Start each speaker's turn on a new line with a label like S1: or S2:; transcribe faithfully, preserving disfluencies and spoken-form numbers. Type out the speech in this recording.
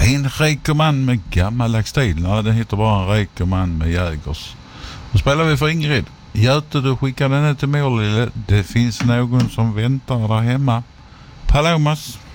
S1: En rekoman med gammal stil. Nej, det heter bara en rekoman med Jägers. Då spelar vi för Ingrid. Göte, du skickar den till mål. Det finns någon som väntar där hemma. Palomas.